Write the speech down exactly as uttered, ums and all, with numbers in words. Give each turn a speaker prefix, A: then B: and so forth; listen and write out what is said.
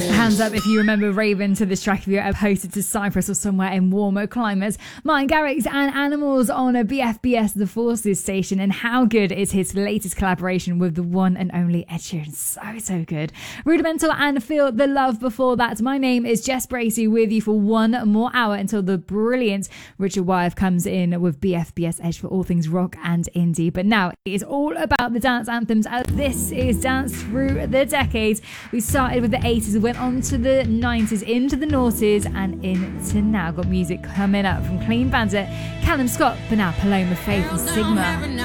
A: Hands up if you remember Raven to this track if you're posted to Cyprus or somewhere in warmer climates. Martin Garrix and Animals on a B F B S The Forces station, and how good is his latest collaboration with the one and only Ed Sheeran? So, so good. Rudimental and Feel the Love before that. My name is Jess Bracey with you for one more hour until the brilliant Richard Wyeth comes in with B F B S Edge for all things rock and indie. But now it is all about the dance anthems, as this is Dance Through the Decades. We started with the eighties, went on to the nineties, into the noughties, and into now. Got music coming up from Clean Bandit, Callum Scott, but now Paloma Faith and Sigma.